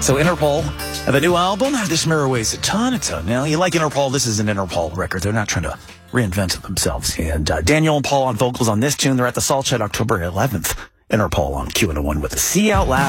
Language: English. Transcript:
So Interpol have a new album. This mirror weighs a ton. Now, you like Interpol, this is an Interpol record. They're not trying to reinvent themselves. And Daniel and Paul on vocals on this tune. They're at the Salt Shed October 11th. Interpol on Q101 with the C Out Loud.